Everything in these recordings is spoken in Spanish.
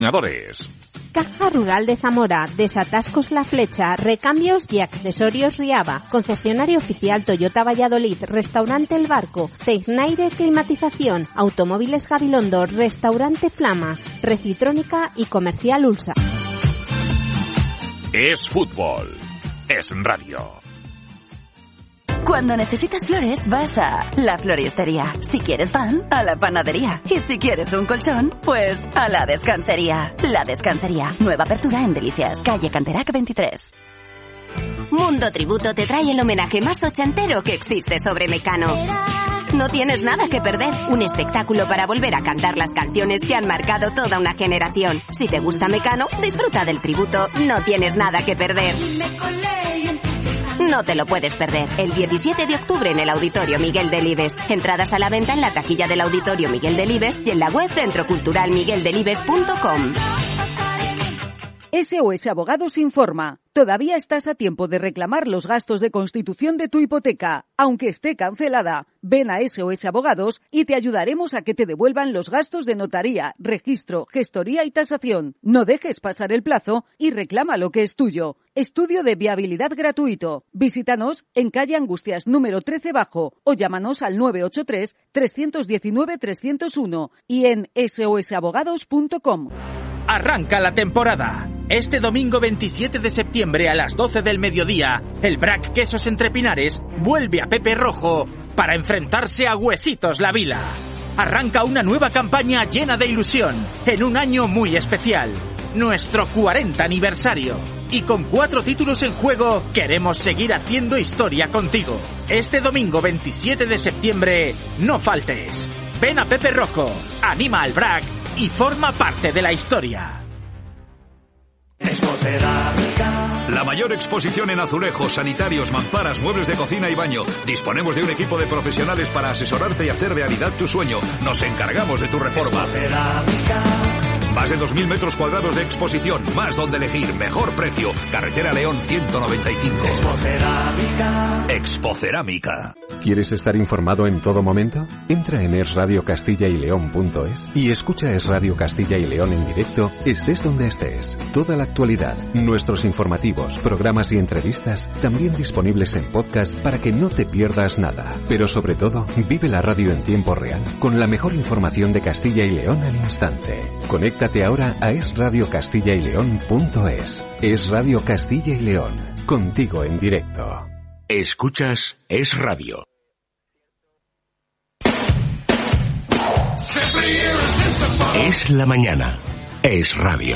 Caja Rural de Zamora, Desatascos La Flecha, Recambios y Accesorios Riaba, concesionario oficial Toyota Valladolid, Restaurante El Barco, Tecnaire Climatización, Automóviles Gabilondo, Restaurante Flama, Recitrónica y Comercial Ulsa. Es fútbol, es radio. Cuando necesitas flores, vas a La Floristería. Si quieres pan, a La Panadería. Y si quieres un colchón, pues a La Descansería. La Descansería. Nueva apertura en Delicias, calle Canterac 23. Mundo Tributo te trae el homenaje más ochentero que existe sobre Mecano. No tienes nada que perder. Un espectáculo para volver a cantar las canciones que han marcado toda una generación. Si te gusta Mecano, disfruta del tributo. No tienes nada que perder. No te lo puedes perder. El 17 de octubre en el Auditorio Miguel Delibes. Entradas a la venta en la taquilla del Auditorio Miguel Delibes y en la web centroculturalmigueldelibes.com. SOS Abogados informa. Todavía estás a tiempo de reclamar los gastos de constitución de tu hipoteca. Aunque esté cancelada, ven a SOS Abogados y te ayudaremos a que te devuelvan los gastos de notaría, registro, gestoría y tasación. No dejes pasar el plazo y reclama lo que es tuyo. Estudio de viabilidad gratuito. Visítanos en calle Angustias número 13 Bajo o llámanos al 983-319-301 y en sosabogados.com. Arranca la temporada. Este domingo 27 de septiembre a las 12 del mediodía, el Brac Quesos Entre Pinares vuelve a Pepe Rojo para enfrentarse a Huesitos La Vila. Arranca una nueva campaña llena de ilusión, en un año muy especial, nuestro 40 aniversario. Y con 4 títulos en juego, queremos seguir haciendo historia contigo. Este domingo 27 de septiembre, no faltes. Ven a Pepe Rojo, anima al Brac y forma parte de la historia. La mayor exposición en azulejos, sanitarios, mamparas, muebles de cocina y baño. Disponemos de un equipo de profesionales para asesorarte y hacer realidad tu sueño. Nos encargamos de tu reforma. Más de 2.000 metros cuadrados de exposición, más donde elegir, mejor precio. Carretera León 195. Expocerámica. ¿Quieres estar informado en todo momento? Entra en esradiocastilla-y-león.es y escucha Es Radio Castilla y León en directo, estés donde estés. Toda la actualidad, nuestros informativos, programas y entrevistas, también disponibles en podcast para que no te pierdas nada. Pero sobre todo, vive la radio en tiempo real, con la mejor información de Castilla y León al instante. Conéctate ahora a esradiocastilla-y-león.es. Es Radio Castilla y León, contigo en directo. Escuchas Es Radio. Es la mañana. Es radio.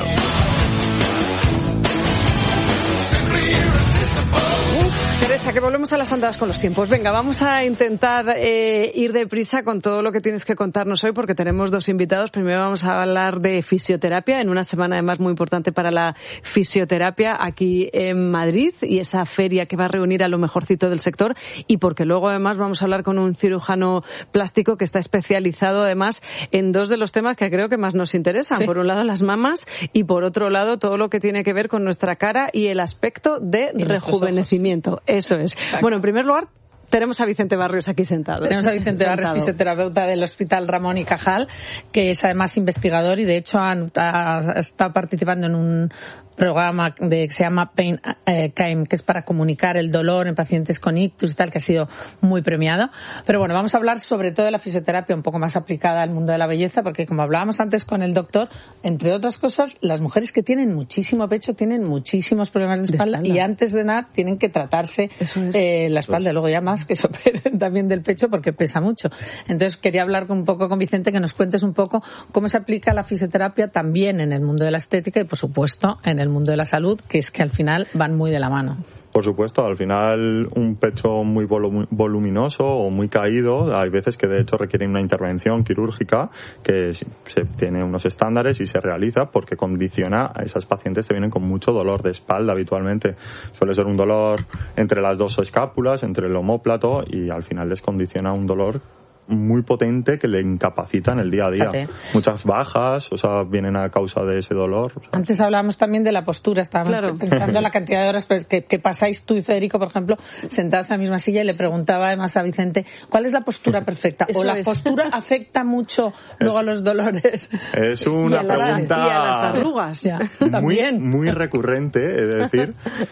Teresa, que volvemos a las andadas con los tiempos. Venga, vamos a intentar ir deprisa con todo lo que tienes que contarnos hoy, porque tenemos 2 invitados. Primero vamos a hablar de fisioterapia, en una semana además muy importante para la fisioterapia aquí en Madrid, y esa feria que va a reunir a lo mejorcito del sector, y porque luego además vamos a hablar con un cirujano plástico que está especializado además en 2 de los temas que creo que más nos interesan. Sí. Por un lado las mamas y por otro lado todo lo que tiene que ver con nuestra cara y el aspecto de rejuvenecimiento. Eso es. Exacto. Bueno, en primer lugar, tenemos a Vicente Barrios aquí sentado. Tenemos a Vicente Barrios, fisioterapeuta del Hospital Ramón y Cajal, que es además investigador y de hecho ha estado participando en un programa que se llama Pain Time, que es para comunicar el dolor en pacientes con ictus y tal, que ha sido muy premiado. Pero bueno, vamos a hablar sobre todo de la fisioterapia un poco más aplicada al mundo de la belleza, porque como hablábamos antes con el doctor, entre otras cosas, las mujeres que tienen muchísimo pecho tienen muchísimos problemas de espalda y antes de nada tienen que tratarse la espalda, luego ya más que se operen también del pecho porque pesa mucho. Entonces quería hablar un poco con Vicente, que nos cuentes un poco cómo se aplica la fisioterapia también en el mundo de la estética y por supuesto en el mundo de la salud, que es que al final van muy de la mano. Por supuesto, al final un pecho muy voluminoso o muy caído, hay veces que de hecho requieren una intervención quirúrgica que se tiene unos estándares y se realiza porque condiciona a esas pacientes que vienen con mucho dolor de espalda habitualmente. Suele ser un dolor entre las 2 escápulas, entre el omóplato, y al final les condiciona un dolor muy potente que le incapacita en el día a día. Fíjate. Muchas bajas, o sea, vienen a causa de ese dolor. O sea. Antes hablábamos también de la postura, estábamos pensando en la cantidad de horas que pasáis tú y Federico, por ejemplo, sentados en la misma silla, y le preguntaba además a Vicente, ¿cuál es la postura perfecta? ¿O la postura afecta mucho luego a los dolores? Es una pregunta... Y a las arrugas. Muy recurrente, es decir,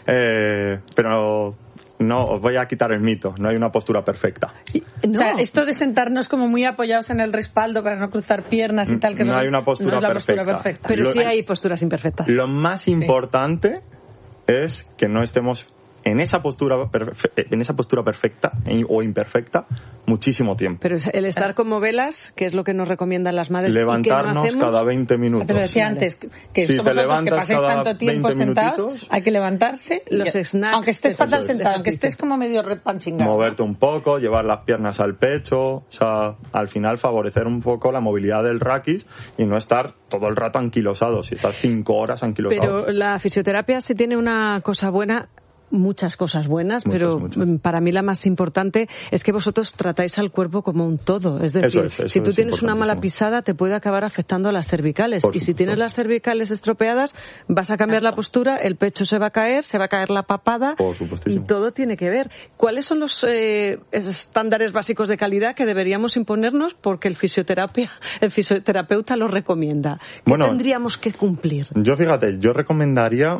pero no, os voy a quitar el mito, no hay una postura perfecta. O sea, esto de sentarnos como muy apoyados en el respaldo para no cruzar piernas y tal, que no hay una postura, no es la perfecta. postura perfecta. Pero sí hay posturas imperfectas. Lo más importante es que no estemos en esa postura perfecta o imperfecta muchísimo tiempo. Pero el estar como velas, que es lo que nos recomiendan las madres. Levantarnos y que no cada 20 minutos. Te lo decía antes, que si somos vosotros que paséis tanto tiempo sentados, hay que levantarse. Los snacks. Aunque estés fatal sentado, aunque estés como medio repanchingado. Moverte un poco, llevar las piernas al pecho, o sea, al final favorecer un poco la movilidad del raquis y no estar todo el rato anquilosado, si estás 5 horas anquilosado. Pero la fisioterapia sí tiene una cosa buena, muchas cosas buenas, pero para mí la más importante es que vosotros tratáis al cuerpo como un todo. Es decir, si tú tienes una mala pisada, te puede acabar afectando a las cervicales. Y si tienes las cervicales estropeadas, vas a cambiar la postura, el pecho se va a caer la papada, y todo tiene que ver. ¿Cuáles son los estándares básicos de calidad que deberíamos imponernos porque el fisioterapeuta los recomienda? ¿Qué tendríamos que cumplir? Yo recomendaría...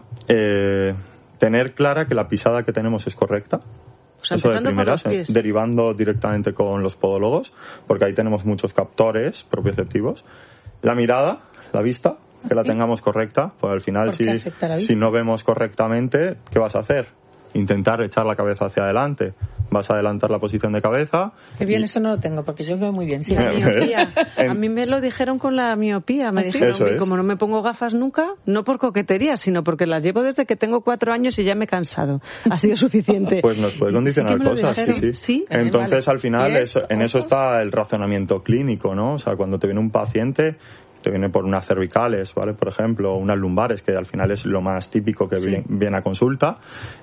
tener clara que la pisada que tenemos es correcta. O sea, eso de primeras, derivando directamente con los podólogos, porque ahí tenemos muchos captores propioceptivos. La mirada, la vista, que la tengamos correcta, pues al final si no vemos correctamente, ¿qué vas a hacer? Intentar echar la cabeza hacia adelante. Vas a adelantar la posición de cabeza. Qué bien, eso no lo tengo, porque yo veo muy bien. Sí, la miopía. A mí me lo dijeron con la miopía. Me dijeron que como no me pongo gafas nunca, no por coquetería, sino porque las llevo desde que tengo 4 años y ya me he cansado. Ha sido suficiente. Pues nos puede condicionar cosas, sí. Entonces, al final, en eso está el razonamiento clínico, ¿no? O sea, cuando te viene un paciente... te viene por unas cervicales, ¿vale? Por ejemplo, unas lumbares, que al final es lo más típico que viene a consulta.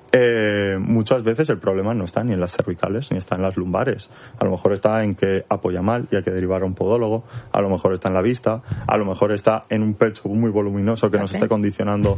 Muchas veces el problema no está ni en las cervicales ni está en las lumbares. A lo mejor está en que apoya mal y hay que derivar a un podólogo. A lo mejor está en la vista. A lo mejor está en un pecho muy voluminoso que nos esté condicionando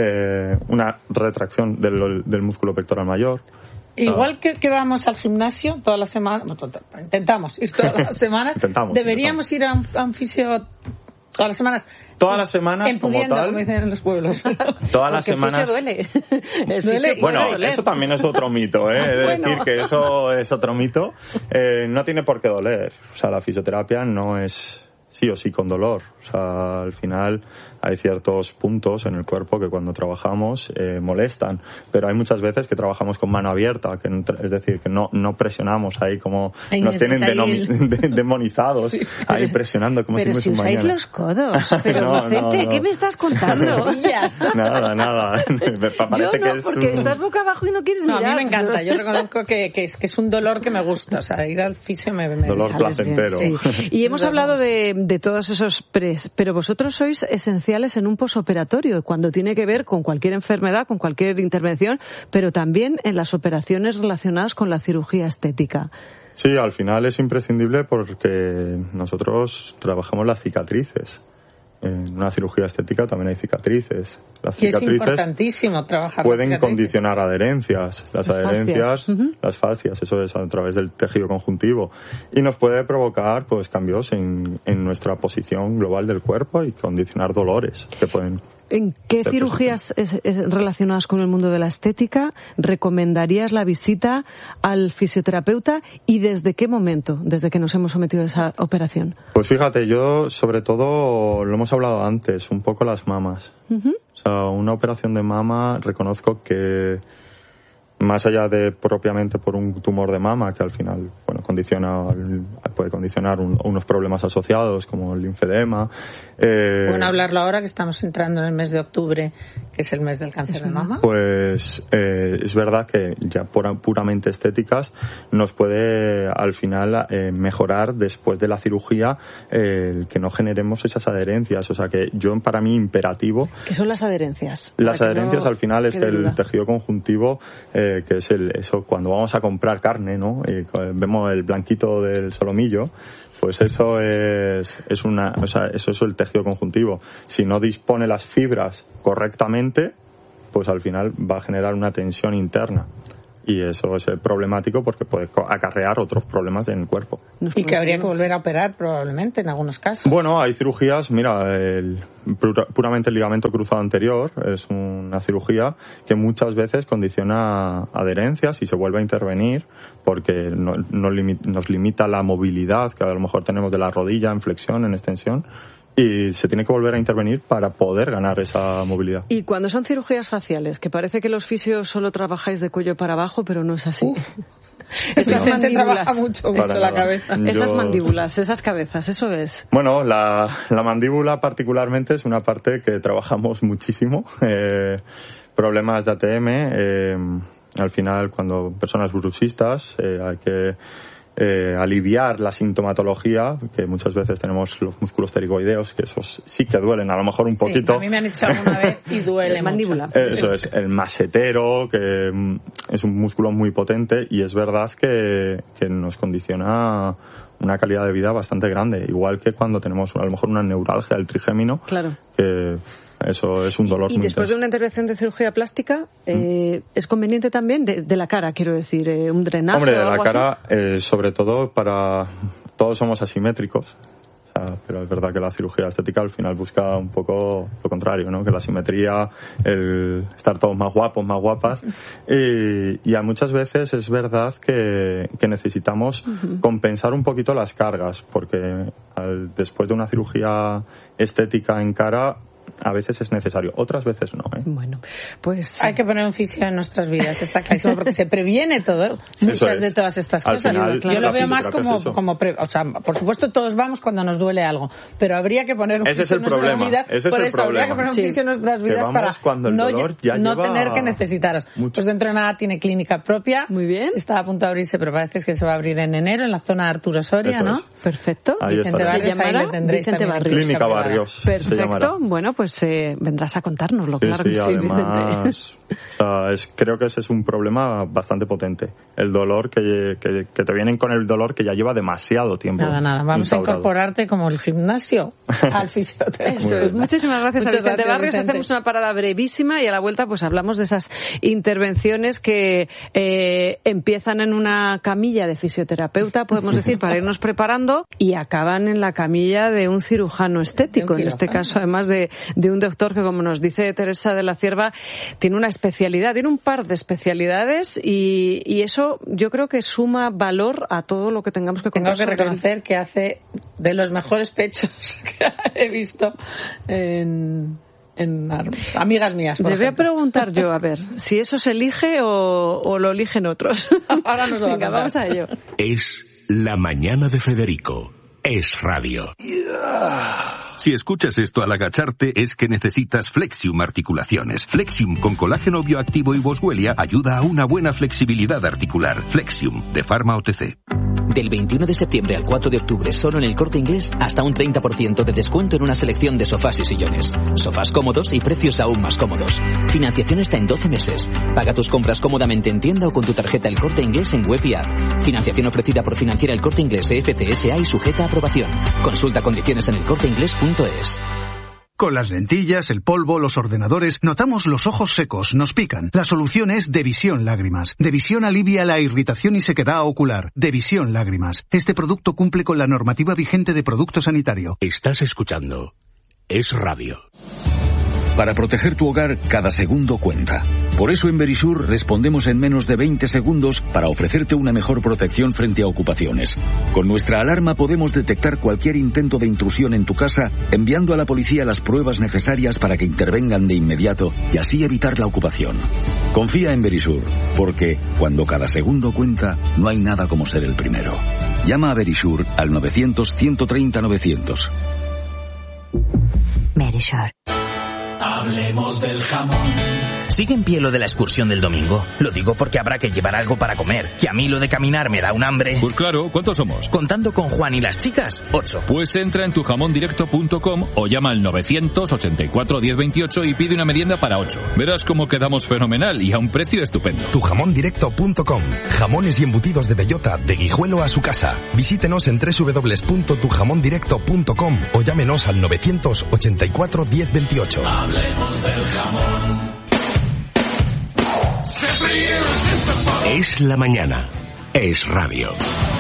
una retracción del músculo pectoral mayor. Igual que vamos al gimnasio todas las semanas, intentamos ir todas las semanas, deberíamos ir a un fisio todas las semanas. Todas las semanas, empudiendo, como tal. como dicen en los pueblos. Todas las semanas. Duele. Bueno, eso también es otro mito, ¿eh? Es decir, que eso es otro mito. No tiene por qué doler. O sea, la fisioterapia no es sí o sí con dolor. O sea, al final hay ciertos puntos en el cuerpo que cuando trabajamos molestan, pero hay muchas veces que trabajamos con mano abierta, es decir, que no presionamos ahí como nos tienen demonizados, ahí presionando como pero si usáis los codos. Pero Vicente, ¿qué me estás contando? Nada. Yo no, porque estás boca abajo y no quieres mirar. A mí me encanta, yo reconozco que es un dolor que me gusta, o sea, ir al fisio me dolor placentero. Sí. Y hemos hablado de todos esos pero vosotros sois esenciales en un posoperatorio, cuando tiene que ver con cualquier enfermedad, con cualquier intervención, pero también en las operaciones relacionadas con la cirugía estética. Sí, al final es imprescindible porque nosotros trabajamos las cicatrices. En una cirugía estética también hay cicatrices. Las cicatrices es importantísimo trabajar. Pueden condicionar adherencias. Las adherencias, las fascias, eso es a través del tejido conjuntivo. Y nos puede provocar pues cambios en nuestra posición global del cuerpo y condicionar dolores que pueden... ¿En qué cirugías relacionadas con el mundo de la estética recomendarías la visita al fisioterapeuta y desde qué momento, desde que nos hemos sometido a esa operación? Pues fíjate, yo sobre todo, lo hemos hablado antes, un poco las mamas. O sea, una operación de mama, reconozco que más allá de propiamente por un tumor de mama, que al final puede condicionar unos problemas asociados como el linfedema. Bueno, hablarlo ahora que estamos entrando en el mes de octubre, que es el mes del cáncer de mama. Pues es verdad que ya puramente estéticas nos puede al final mejorar después de la cirugía que no generemos esas adherencias. O sea que para mí imperativo. ¿Qué son las adherencias? Las adherencias al final es el tejido conjuntivo que es eso cuando vamos a comprar carne, ¿no? Vemos ¿no? El blanquito del solomillo, pues eso es el tejido conjuntivo. Si no dispone las fibras correctamente, pues al final va a generar una tensión interna. Y eso es problemático porque puede acarrear otros problemas en el cuerpo. Y que habría que volver a operar probablemente en algunos casos. Bueno, hay cirugías, mira, puramente el ligamento cruzado anterior es una cirugía que muchas veces condiciona adherencias y se vuelve a intervenir porque nos limita la movilidad que a lo mejor tenemos de la rodilla en flexión, en extensión. Y se tiene que volver a intervenir para poder ganar esa movilidad. Y cuando son cirugías faciales, que parece que los fisios solo trabajáis de cuello para abajo, pero no es así. Esa gente trabaja mucho la cabeza. Esas mandíbulas, esas cabezas, eso es. Bueno, la mandíbula particularmente es una parte que trabajamos muchísimo. Problemas de ATM, al final cuando personas bruxistas hay que aliviar la sintomatología, que muchas veces tenemos los músculos pterigoideos, que esos sí que duelen, a lo mejor un poquito. A mí me han hecho alguna vez y duele mandíbula. Eso es, el masetero, que es un músculo muy potente y es verdad que nos condiciona una calidad de vida bastante grande, igual que cuando tenemos a lo mejor una neuralgia del trigémino, claro, que eso es un dolor muy intenso. Y después de una intervención de cirugía plástica, ¿es conveniente también de la cara, quiero decir, un drenaje? Hombre, de o la algo cara, sobre todo para... Todos somos asimétricos, pero es verdad que la cirugía estética al final busca un poco lo contrario, ¿no? Que la simetría, el estar todos más guapos, más guapas. Y a muchas veces es verdad que necesitamos compensar un poquito las cargas, porque después de una cirugía estética en cara, a veces es necesario, otras veces no. Bueno, pues hay que poner un fisio en nuestras vidas, está clarísimo, porque se previene todo, muchas de todas estas cosas. Final, yo lo veo más como o sea, por supuesto todos vamos cuando nos duele algo, pero habría que poner un fisio en nuestras vidas. Por eso habría que poner un fisio en nuestras vidas para no tener que necesitaros. Pues dentro de nada tiene clínica propia. Muy bien. Está a punto de abrirse, pero parece que se va a abrir en enero en la zona de Arturo Soria, eso ¿no? Es. Perfecto. Vicente Barrios, ahí le tendréis también. Clínica Barrios. Perfecto. Bueno, pues vendrás a contárnoslo, claro que sí. Además, creo que ese es un problema bastante potente. El dolor que te vienen con el dolor que ya lleva demasiado tiempo. Nada. Vamos a incorporarte como el gimnasio al fisioterapeuta. Muchísimas gracias a Vicente Barrios. Hacemos una parada brevísima y a la vuelta pues hablamos de esas intervenciones que empiezan en una camilla de fisioterapeuta, podemos decir, para irnos preparando, y acaban en la camilla de un cirujano estético, en este caso además de un doctor que, como nos dice Teresa de la Cierva, tiene una especialidad, tiene un par de especialidades y eso yo creo que suma valor a todo lo que tengamos que contar. Tengo que reconocer que hace de los mejores pechos que he visto en amigas mías. Le voy a preguntar yo, a ver, si eso se elige o lo eligen otros. Ahora nos lo Venga, vamos a ello. Es La Mañana de Federico. Es radio. Si escuchas esto al agacharte es que necesitas Flexium Articulaciones. Flexium con colágeno bioactivo y boswellia ayuda a una buena flexibilidad articular. Flexium de Pharma OTC. Del 21 de septiembre al 4 de octubre, solo en El Corte Inglés, hasta un 30% de descuento en una selección de sofás y sillones. Sofás cómodos y precios aún más cómodos. Financiación está en 12 meses. Paga tus compras cómodamente en tienda o con tu tarjeta El Corte Inglés en web y app. Financiación ofrecida por Financiera El Corte Inglés FCSA y sujeta a aprobación. Consulta condiciones en elcorteinglés.es. Con las lentillas, el polvo, los ordenadores, notamos los ojos secos, nos pican. La solución es Devisión Lágrimas. Devisión alivia la irritación y sequedad ocular. Devisión Lágrimas. Este producto cumple con la normativa vigente de producto sanitario. Estás escuchando Es Radio. Para proteger tu hogar, cada segundo cuenta. Por eso en Verisur respondemos en menos de 20 segundos para ofrecerte una mejor protección frente a ocupaciones. Con nuestra alarma podemos detectar cualquier intento de intrusión en tu casa, enviando a la policía las pruebas necesarias para que intervengan de inmediato y así evitar la ocupación. Confía en Verisur, porque cuando cada segundo cuenta, no hay nada como ser el primero. Llama a Verisur al 900 130 900. Verisur. Hablemos del jamón. ¿Sigue en pie lo de la excursión del domingo? Lo digo porque habrá que llevar algo para comer, que a mí lo de caminar me da un hambre. Pues claro, ¿cuántos somos? Contando con Juan y las chicas, 8. Pues entra en tujamondirecto.com o llama al 984 1028 y pide una merienda para 8. Verás cómo quedamos fenomenal y a un precio estupendo. Tujamondirecto.com. Jamones y embutidos de bellota, de Guijuelo a su casa. Visítenos en www.tujamondirecto.com o llámenos al 984 1028. Hablemos del jamón. Es la mañana. Es radio.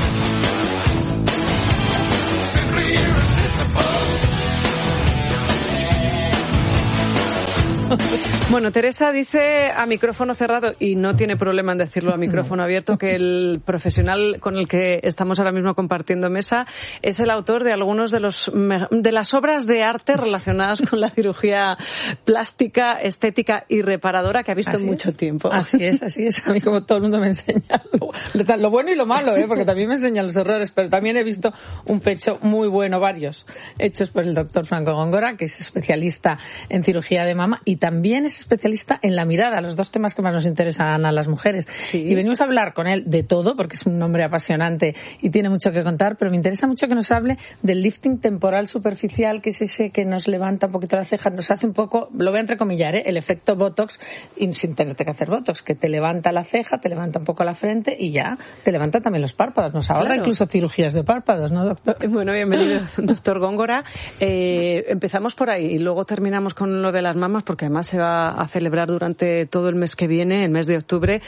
Bueno, Teresa dice a micrófono cerrado, y no tiene problema en decirlo a micrófono abierto, que el profesional con el que estamos ahora mismo compartiendo mesa es el autor de algunos de las obras de arte relacionadas con la cirugía plástica, estética y reparadora que ha visto en mucho tiempo. Así es. A mí, como todo el mundo me enseña lo bueno y lo malo, porque también me enseñan los errores, pero también he visto un pecho muy bueno, varios, hechos por el doctor Franco Góngora, que es especialista en cirugía de mama y también es especialista en la mirada, los dos temas que más nos interesan a las mujeres. Sí. Y venimos a hablar con él de todo, porque es un hombre apasionante y tiene mucho que contar, pero me interesa mucho que nos hable del lifting temporal superficial, que es ese que nos levanta un poquito la ceja, nos hace un poco, lo voy a entrecomillar, el efecto Botox, y sin tenerte que hacer Botox, que te levanta la ceja, te levanta un poco la frente y ya te levanta también los párpados. Nos ahorra incluso cirugías de párpados, ¿no, doctor? Bueno, bienvenido, doctor Góngora. Empezamos por ahí y luego terminamos con lo de las mamas, porque además se va a celebrar durante todo el mes que viene, el mes de octubre,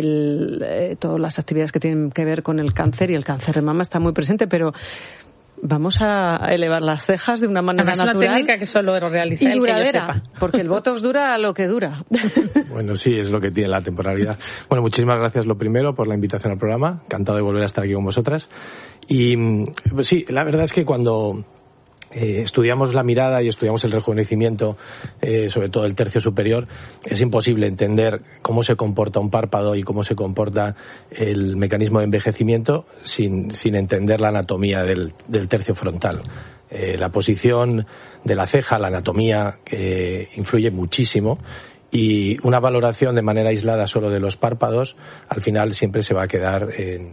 todas las actividades que tienen que ver con el cáncer, y el cáncer de mama está muy presente, pero vamos a elevar las cejas de una manera natural. Es una técnica que solo realiza y duradera, porque el Botox dura lo que dura. Bueno, sí, es lo que tiene la temporalidad. Bueno, muchísimas gracias lo primero por la invitación al programa. Encantado de volver a estar aquí con vosotras. Y pues sí, la verdad es que cuando estudiamos la mirada y estudiamos el rejuvenecimiento, sobre todo el tercio superior, es imposible entender cómo se comporta un párpado y cómo se comporta el mecanismo de envejecimiento sin entender la anatomía del tercio frontal. La posición de la ceja, la anatomía, influye muchísimo, y una valoración de manera aislada solo de los párpados al final siempre se va a quedar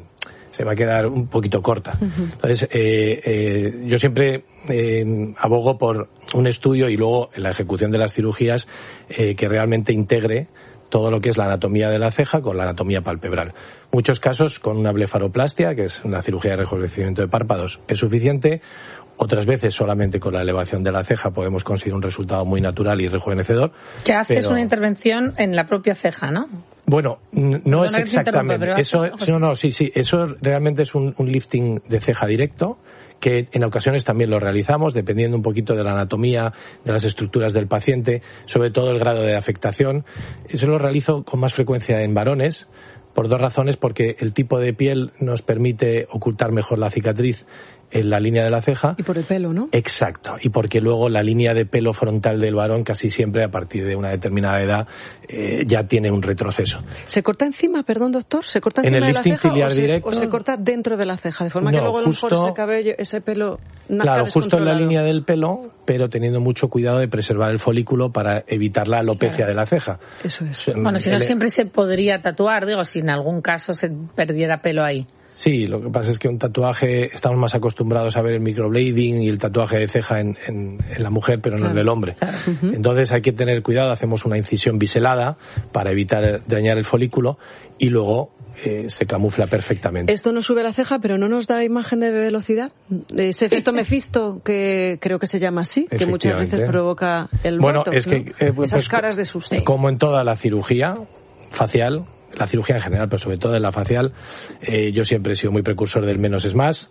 un poquito corta. Entonces, yo siempre abogo por un estudio y luego en la ejecución de las cirugías que realmente integre todo lo que es la anatomía de la ceja con la anatomía palpebral. Muchos casos con una blefaroplastia, que es una cirugía de rejuvenecimiento de párpados, es suficiente. Otras veces solamente con la elevación de la ceja podemos conseguir un resultado muy natural y rejuvenecedor. Que haces una intervención en la propia ceja, ¿no? Bueno, no es exactamente. Eso realmente es un lifting de ceja directo, que en ocasiones también lo realizamos, dependiendo un poquito de la anatomía, de las estructuras del paciente, sobre todo el grado de afectación. Eso lo realizo con más frecuencia en varones, por dos razones: porque el tipo de piel nos permite ocultar mejor la cicatriz en la línea de la ceja. Y por el pelo, ¿no? Exacto. Y porque luego la línea de pelo frontal del varón casi siempre, a partir de una determinada edad, ya tiene un retroceso. ¿Se corta encima, perdón, doctor? ¿Se corta encima de la ceja directo, o se corta dentro de la ceja? De forma que luego a lo mejor ese cabello, ese pelo nazca claro, justo en la descontrolado. línea del pelo, pero teniendo mucho cuidado de preservar el folículo para evitar la alopecia de la ceja. Eso es. Bueno, si no siempre se podría tatuar, digo, si en algún caso se perdiera pelo ahí. Sí, lo que pasa es que un tatuaje, estamos más acostumbrados a ver el microblading y el tatuaje de ceja en la mujer, pero no en el hombre. Claro. Entonces hay que tener cuidado, hacemos una incisión biselada para evitar dañar el folículo y luego se camufla perfectamente. Esto nos sube la ceja, pero no nos da imagen de velocidad. Ese efecto Mephisto, que creo que se llama así, que muchas veces provoca el Botox, es que, ¿no? Esas caras de susto. Como en toda la cirugía facial, la cirugía en general, pero sobre todo en la facial, yo siempre he sido muy precursor del menos es más,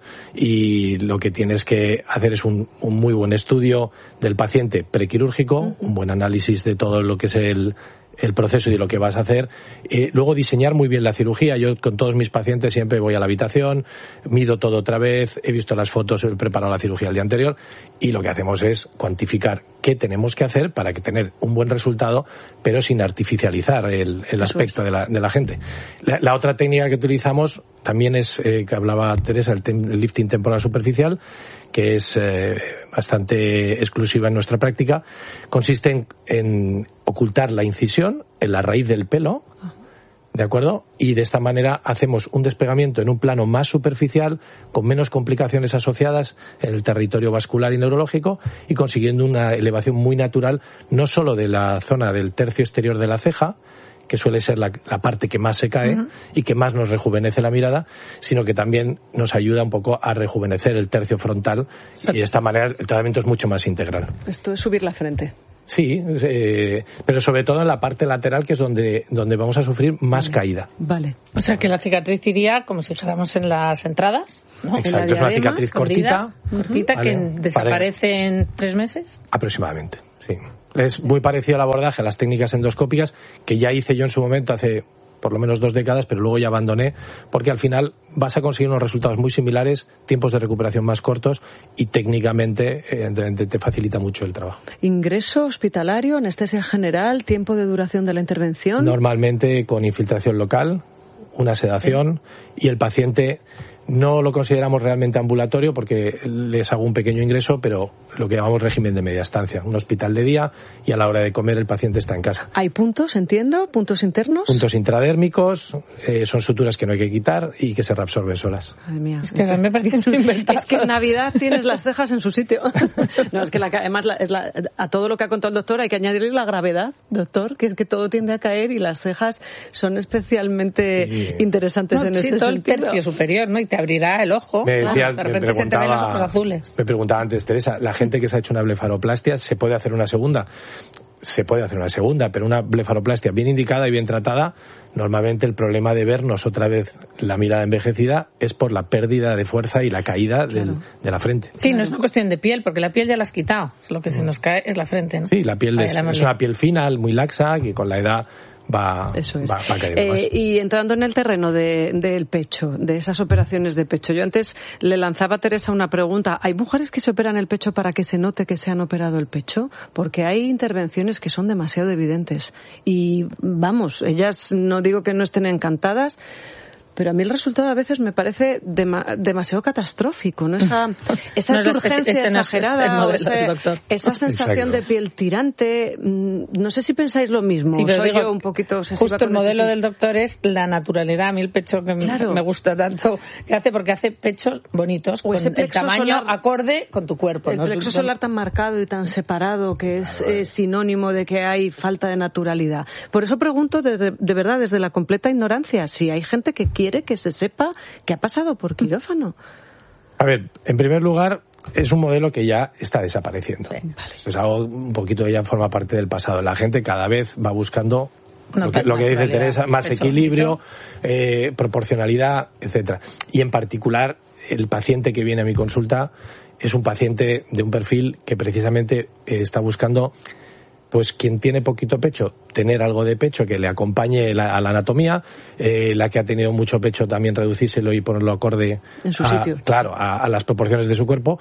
y lo que tienes que hacer es un muy buen estudio del paciente prequirúrgico, un buen análisis de todo lo que es el proceso y de lo que vas a hacer. Luego diseñar muy bien la cirugía. Yo con todos mis pacientes siempre voy a la habitación, mido todo otra vez, he visto las fotos, he preparado la cirugía el día anterior, y lo que hacemos es cuantificar qué tenemos que hacer para que tener un buen resultado, pero sin artificializar el aspecto de la gente. La otra técnica que utilizamos también es, que hablaba Teresa, el lifting temporal superficial, que es bastante exclusiva en nuestra práctica, consiste en ocultar la incisión en la raíz del pelo, ¿de acuerdo? Y de esta manera hacemos un despegamiento en un plano más superficial, con menos complicaciones asociadas en el territorio vascular y neurológico, y consiguiendo una elevación muy natural, no solo de la zona del tercio exterior de la ceja, que suele ser la parte que más se cae y que más nos rejuvenece la mirada, sino que también nos ayuda un poco a rejuvenecer el tercio frontal, y de esta manera el tratamiento es mucho más integral. Esto es subir la frente. Sí, pero sobre todo en la parte lateral, que es donde vamos a sufrir más caída. Vale. O sea que la cicatriz iría como si dijéramos en las entradas, ¿no? Exacto, es una cicatriz cortita. Cortita, ¿vale? Que desaparece en 3 meses. Aproximadamente, sí. Es muy parecido al abordaje a las técnicas endoscópicas, que ya hice yo en su momento hace por lo menos 2 décadas, pero luego ya abandoné, porque al final vas a conseguir unos resultados muy similares, tiempos de recuperación más cortos y técnicamente te facilita mucho el trabajo. ¿Ingreso hospitalario, anestesia general, tiempo de duración de la intervención? Normalmente con infiltración local, una sedación, y el paciente no lo consideramos realmente ambulatorio porque les hago un pequeño ingreso, pero lo que llamamos régimen de media estancia, un hospital de día, y a la hora de comer el paciente está en casa. ¿Hay puntos, entiendo? ¿Puntos internos? Puntos intradérmicos, son suturas que no hay que quitar y que se reabsorben solas. Ay, mía. Es que me parece muy inventado. Es que en Navidad tienes las cejas en su sitio. No, es que además a todo lo que ha contado el doctor hay que añadirle la gravedad, doctor, que es que todo tiende a caer y las cejas son especialmente interesantes en ese todo sentido. El tercio superior, ¿no? Y te abrirá el ojo. De repente se te ven los ojos azules. Me preguntaba antes, Teresa, la gente que se ha hecho una blefaroplastia, ¿se puede hacer una segunda? Se puede hacer una segunda, pero una blefaroplastia bien indicada y bien tratada, normalmente el problema de vernos otra vez la mirada envejecida es por la pérdida de fuerza y la caída de la frente. Sí, no es una cuestión de piel, porque la piel ya la has quitado. Lo que se nos cae es la frente, ¿no? Sí, la piel es una piel fina, muy laxa, que con la edad va a caer más. Y entrando en el terreno del pecho, de esas operaciones de pecho, yo antes le lanzaba a Teresa una pregunta. ¿Hay mujeres que se operan el pecho para que se note que se han operado el pecho? Porque hay intervenciones que son demasiado evidentes. Y vamos, ellas no digo que no estén encantadas, pero a mí el resultado a veces me parece demasiado catastrófico, ¿no? Esa turgencia exagerada, esa sensación de piel tirante. No sé si pensáis lo mismo. Sí, pero soy yo un poquito obsesiva. Justo el modelo del doctor es la naturalidad. A mí el pecho que me gusta tanto que hace, porque hace pechos bonitos, con el tamaño acorde con tu cuerpo. El plexo solar tan marcado y tan separado que es sinónimo de que hay falta de naturalidad. Por eso pregunto de verdad, desde la completa ignorancia, si hay gente que quiere que se sepa que ha pasado por quirófano. A ver, en primer lugar, es un modelo que ya está desapareciendo. Sí. Vale. Es algo un poquito ya forma parte del pasado. La gente cada vez va buscando lo que dice Teresa, más equilibrio, proporcionalidad, etcétera. Y en particular, el paciente que viene a mi consulta es un paciente de un perfil que precisamente está buscando, pues quien tiene poquito pecho, tener algo de pecho que le acompañe a la anatomía, la que ha tenido mucho pecho también reducírselo y ponerlo acorde en su sitio. Claro, a las proporciones de su cuerpo,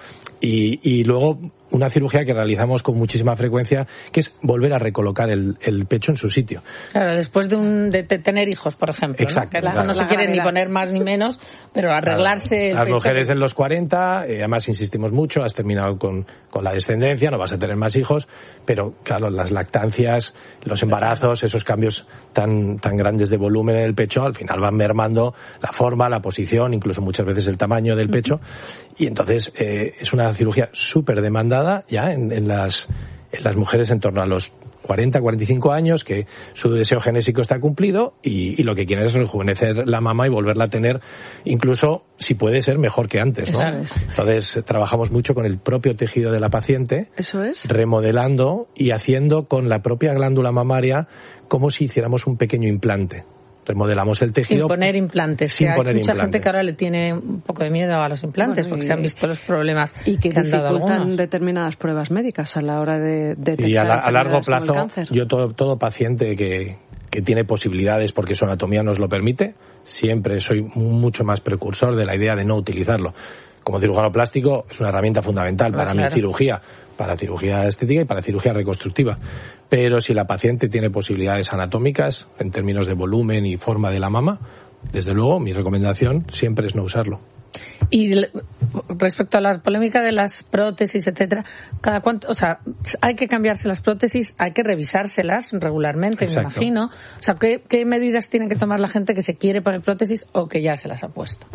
y luego una cirugía que realizamos con muchísima frecuencia, que es volver a recolocar el pecho en su sitio. Claro, después de tener hijos, por ejemplo. Exacto. ¿no? Que no se quiere ni poner más ni menos, pero arreglarse el Las pecho. mujeres en los 40, además insistimos mucho, has terminado con la descendencia, no vas a tener más hijos, pero claro, las lactancias, los embarazos, esos cambios tan grandes de volumen en el pecho, al final van mermando la forma, la posición, incluso muchas veces el tamaño del pecho, y entonces es una cirugía súper demandada ya en las mujeres en torno a los 40, 45 años, que su deseo genésico está cumplido y lo que quieren es rejuvenecer la mama y volverla a tener, incluso si puede ser mejor que antes, ¿no? Entonces trabajamos mucho con el propio tejido de la paciente, remodelando y haciendo con la propia glándula mamaria como si hiciéramos un pequeño implante. Remodelamos el tejido. Sin poner implantes. Hay mucha gente que ahora le tiene un poco de miedo a los implantes, porque se han visto los problemas y que han dado dificultan determinadas pruebas médicas a la hora de detectar. Y a largo plazo, yo todo paciente que tiene posibilidades porque su anatomía nos lo permite, siempre soy mucho más precursor de la idea de no utilizarlo. Como cirujano plástico es una herramienta fundamental para mi cirugía, para cirugía estética y para cirugía reconstructiva. Pero si la paciente tiene posibilidades anatómicas en términos de volumen y forma de la mama, desde luego mi recomendación siempre es no usarlo. Y respecto a la polémica de las prótesis, etcétera, ¿cada cuánto? O sea, hay que cambiarse las prótesis, hay que revisárselas regularmente, Exacto. me imagino. O sea, ¿qué medidas tiene que tomar la gente que se quiere poner prótesis o que ya se las ha puesto?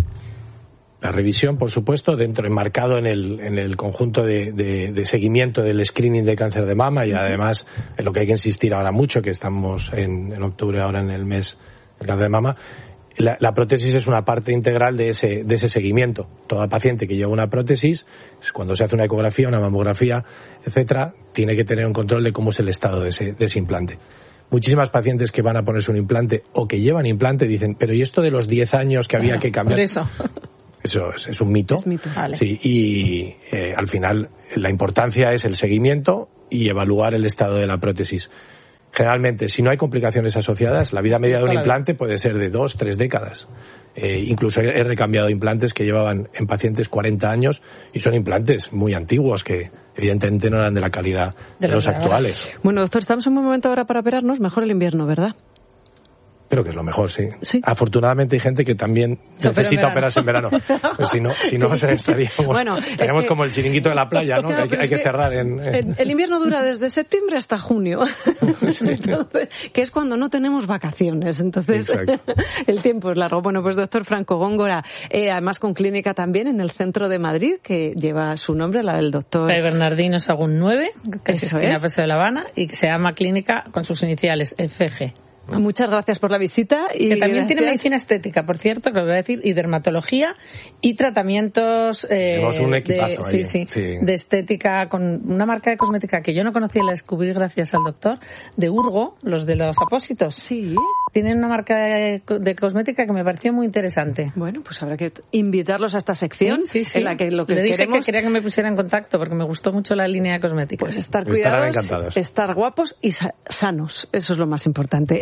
La revisión, por supuesto, enmarcado en el conjunto de seguimiento del screening de cáncer de mama, y además en lo que hay que insistir ahora mucho, que estamos en octubre ahora en el mes del cáncer de mama. La prótesis es una parte integral de ese seguimiento. Toda paciente que lleva una prótesis, cuando se hace una ecografía, una mamografía, etcétera, tiene que tener un control de cómo es el estado de ese implante. Muchísimas pacientes que van a ponerse un implante o que llevan implante dicen, pero ¿y esto de los 10 años que había que cambiar? Por eso. Eso es un mito. Es mito, vale. Sí, y al final la importancia es el seguimiento y evaluar el estado de la prótesis. Generalmente, si no hay complicaciones asociadas, la vida media de un implante puede ser de 2-3 décadas. Incluso he recambiado implantes que llevaban en pacientes 40 años y son implantes muy antiguos que evidentemente no eran de la calidad de los actuales. Bueno, doctor, estamos en un momento ahora para operarnos. Mejor el invierno, ¿verdad? Creo que es lo mejor, sí. Afortunadamente hay gente que también necesita operarse en verano. Pues si no estaríamos, bueno, estaríamos como el chiringuito de la playa, ¿no? Claro, que hay que cerrar el invierno dura desde septiembre hasta junio. Entonces, que es cuando no tenemos vacaciones. Entonces, el tiempo es largo. Bueno, pues doctor Franco Góngora, además con clínica también en el centro de Madrid, que lleva su nombre, la del doctor Bernardino Sagún 9, que es esquina Paseo de La Habana, y que se llama Clínica con sus iniciales, FG. Muchas gracias por la visita. Y que también tiene medicina estética, por cierto, que lo voy a decir, y dermatología y tratamientos un equipazo de estética con una marca de cosmética que yo no conocía y la descubrí gracias al doctor, de Urgo, los de los apósitos. Sí. Tienen una marca de cosmética que me pareció muy interesante. Bueno, pues habrá que invitarlos a esta sección en la que lo que le dije queremos... que quería que me pusiera en contacto porque me gustó mucho la línea de cosmética. Pues estar cuidados, estar guapos y sanos, eso es lo más importante.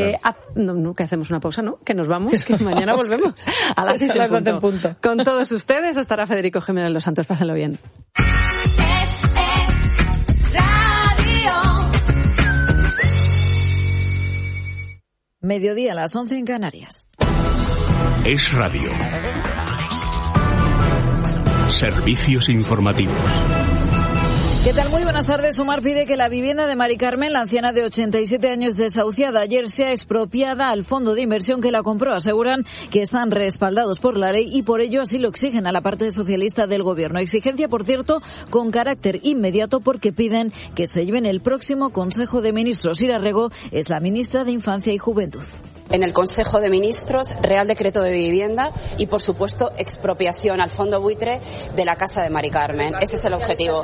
Que hacemos una pausa, ¿no? Que nos vamos, que mañana volvemos a las 6 en punto. Con todos ustedes estará Federico Jiménez Los Santos. Pásenlo bien. Mediodía a las 11 en Canarias. Es Radio. Servicios informativos. ¿Qué tal? Muy buenas tardes. Sumar pide que la vivienda de Mari Carmen, la anciana de 87 años desahuciada ayer, sea expropiada al fondo de inversión que la compró. Aseguran que están respaldados por la ley y por ello así lo exigen a la parte socialista del gobierno. Exigencia, por cierto, con carácter inmediato porque piden que se lleven el próximo Consejo de Ministros. Ira Rego es la ministra de Infancia y Juventud. En el Consejo de Ministros, Real Decreto de Vivienda y, por supuesto, expropiación al fondo buitre de la casa de Mari Carmen. Ese es el objetivo.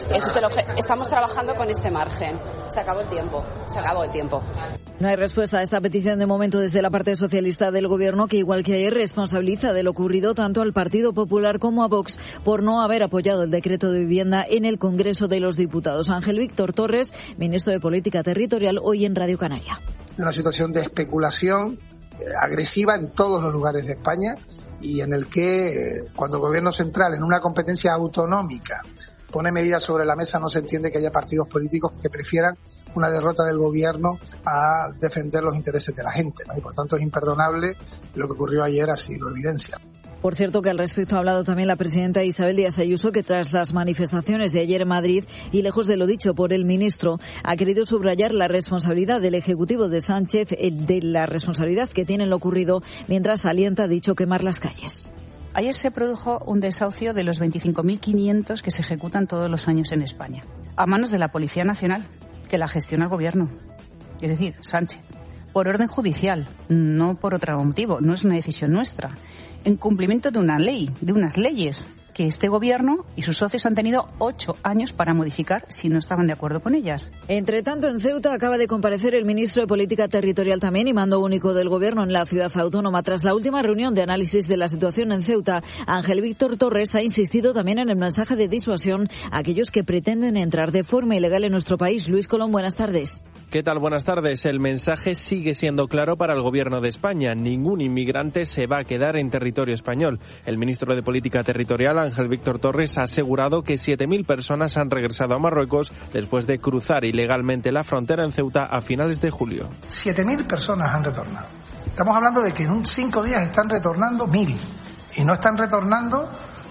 Estamos trabajando con este margen. Se acabó el tiempo. No hay respuesta a esta petición de momento desde la parte socialista del Gobierno, que igual que ayer responsabiliza de lo ocurrido tanto al Partido Popular como a Vox por no haber apoyado el decreto de vivienda en el Congreso de los Diputados. Ángel Víctor Torres, ministro de Política Territorial, hoy en Radio Canaria. Una situación de especulación agresiva en todos los lugares de España y en el que cuando el Gobierno central en una competencia autonómica pone medidas sobre la mesa, no se entiende que haya partidos políticos que prefieran una derrota del Gobierno a defender los intereses de la gente, ¿no? Y por tanto es imperdonable lo que ocurrió ayer, así lo evidencia. Por cierto, que al respecto ha hablado también la presidenta Isabel Díaz Ayuso, que tras las manifestaciones de ayer en Madrid y lejos de lo dicho por el ministro, ha querido subrayar la responsabilidad del Ejecutivo de Sánchez, de la responsabilidad que tiene en lo ocurrido, mientras alienta, ha dicho, quemar las calles. Ayer se produjo un desahucio de los 25.500 que se ejecutan todos los años en España, a manos de la Policía Nacional, que la gestiona el Gobierno, es decir, Sánchez, por orden judicial, no por otro motivo, no es una decisión nuestra, en cumplimiento de una ley, de unas leyes que este Gobierno y sus socios han tenido 8 años para modificar si no estaban de acuerdo con ellas. Entre tanto, en Ceuta acaba de comparecer el ministro de Política Territorial también y mando único del Gobierno en la ciudad autónoma. Tras la última reunión de análisis de la situación en Ceuta, Ángel Víctor Torres ha insistido también en el mensaje de disuasión a aquellos que pretenden entrar de forma ilegal en nuestro país. Luis Colón, buenas tardes. ¿Qué tal? Buenas tardes. El mensaje sigue siendo claro para el Gobierno de España. Ningún inmigrante se va a quedar en territorio español. El ministro de Política Territorial, Ángel Víctor Torres, ha asegurado que 7.000 personas han regresado a Marruecos después de cruzar ilegalmente la frontera en Ceuta a finales de julio. 7.000 personas han retornado. Estamos hablando de que en 5 días están retornando 1.000. Y no están retornando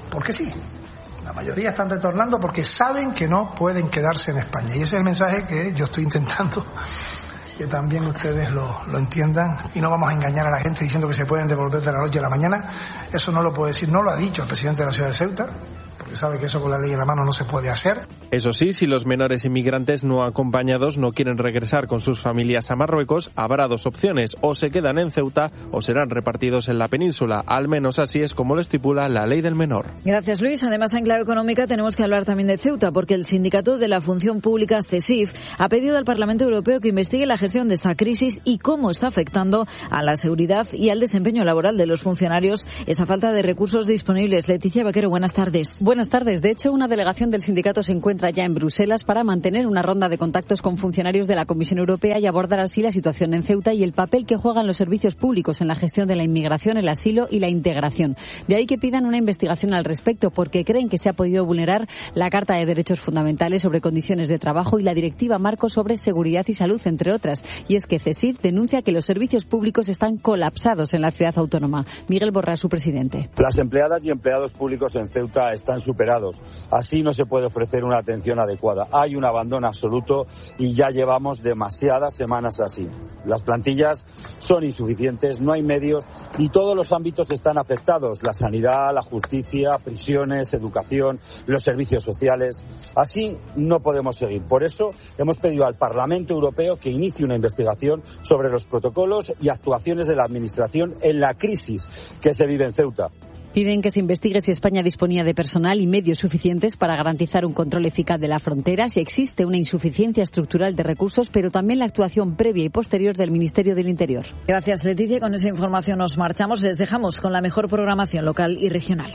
porque sí. La mayoría están retornando porque saben que no pueden quedarse en España. Y ese es el mensaje que yo estoy intentando que también ustedes lo entiendan, y no vamos a engañar a la gente diciendo que se pueden devolver de la noche a la mañana. Eso no lo puedo decir, no lo ha dicho el presidente de la ciudad de Ceuta, porque sabe que eso con la ley en la mano no se puede hacer. Eso sí, si los menores inmigrantes no acompañados no quieren regresar con sus familias a Marruecos, habrá dos opciones: o se quedan en Ceuta o serán repartidos en la península. Al menos así es como lo estipula la ley del menor. Gracias, Luis. Además, en clave económica tenemos que hablar también de Ceuta, porque el sindicato de la función pública, CESIF, ha pedido al Parlamento Europeo que investigue la gestión de esta crisis y cómo está afectando a la seguridad y al desempeño laboral de los funcionarios esa falta de recursos disponibles. Leticia Vaquero, buenas tardes. Buenas tardes. De hecho, una delegación del sindicato se encuentra ya en Bruselas para mantener una ronda de contactos con funcionarios de la Comisión Europea y abordar así la situación en Ceuta y el papel que juegan los servicios públicos en la gestión de la inmigración, el asilo y la integración. De ahí que pidan una investigación al respecto, porque creen que se ha podido vulnerar la Carta de Derechos Fundamentales sobre condiciones de trabajo y la Directiva Marco sobre seguridad y salud, entre otras. Y es que CESIF denuncia que los servicios públicos están colapsados en la ciudad autónoma. Miguel Borrás, su presidente. Las empleadas y empleados públicos en Ceuta están superados. Así no se puede ofrecer una atención adecuada. Hay un abandono absoluto y ya llevamos demasiadas semanas así. Las plantillas son insuficientes, no hay medios y todos los ámbitos están afectados: la sanidad, la justicia, prisiones, educación, los servicios sociales. Así no podemos seguir. Por eso hemos pedido al Parlamento Europeo que inicie una investigación sobre los protocolos y actuaciones de la Administración en la crisis que se vive en Ceuta. Piden que se investigue si España disponía de personal y medios suficientes para garantizar un control eficaz de la frontera, si existe una insuficiencia estructural de recursos, pero también la actuación previa y posterior del Ministerio del Interior. Gracias, Leticia. Con esa información nos marchamos. Les dejamos con la mejor programación local y regional.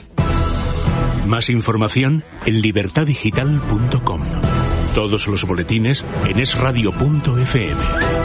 Más información en libertadigital.com. Todos los boletines en esradio.fm.